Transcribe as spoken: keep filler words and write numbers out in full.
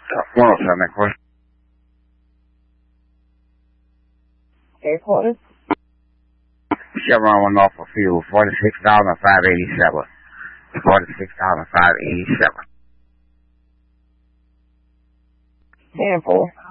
one oh seven, of course. Headquarters? Chevron one Norfolk Fuel, forty-six thousand five hundred eighty-seven. forty-six thousand five hundred eighty-seven. ten four.